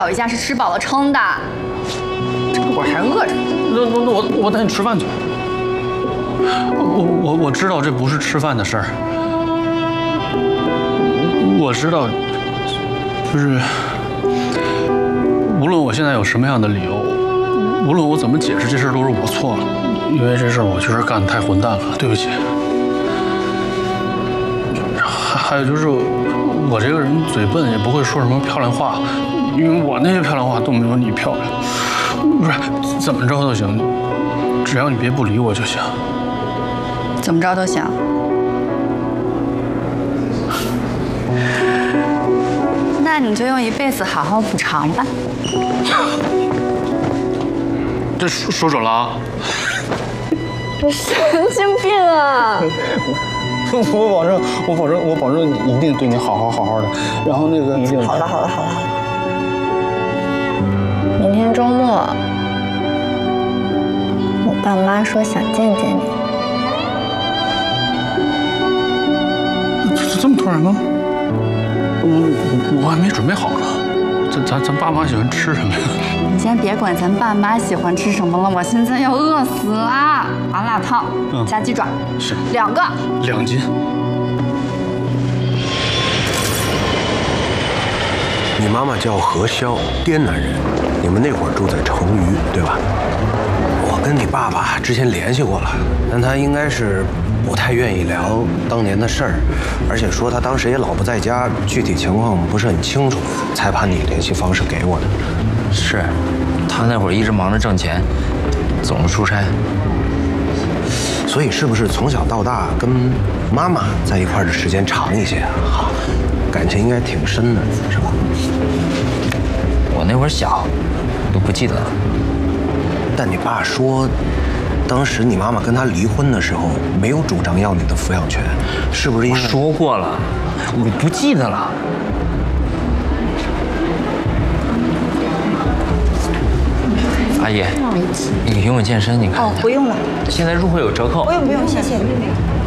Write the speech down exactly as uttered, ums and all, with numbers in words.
有一家是吃饱了撑的，这会儿还饿着。 那那那我我带你吃饭去。我我我知道这不是吃饭的事儿，我知道，就是无论我现在有什么样的理由，无论我怎么解释，这事儿都是我错了，因为这事儿我确实干得太混蛋了，对不起。还还有就是，我这个人嘴笨，也不会说什么漂亮话，因为我那些漂亮话都没有你漂亮。不是怎么着都行，只要你别不理我就行。 怎么着都行。那你就用一辈子好好补偿吧。 这说说准了啊！ 你神经病啊！ 我保证，我保证，我保证一定对你好好好好的。然后那个一定。 好了好了好了。明天周末，我爸妈说想见见你。 这么突然吗？我我还没准备好呢。咱咱咱爸妈喜欢吃什么呀？ 你先别管咱爸妈喜欢吃什么了，我现在要饿死了。麻辣烫加鸡爪， 是两个， 两斤。 你妈妈叫何潇，滇南人。你们那会儿住在成渝，对吧？我跟你爸爸之前联系过了，但他应该是不太愿意聊当年的事儿，而且说他当时也老不在家，具体情况不是很清楚，才把你联系方式给我的。 是，他那会儿一直忙着挣钱，总是出差。 所以是不是从小到大跟妈妈在一块儿的时间长一些啊？好，感情应该挺深的，是吧？ 我那会儿小，都不记得了。 但你爸说，当时你妈妈跟他离婚的时候，没有主张要你的抚养权，是不是因为？ 我说过了，我不记得了。阿姨，你游泳健身，你看。 哦，不用了。 现在入会有折扣。 不用不用，谢谢。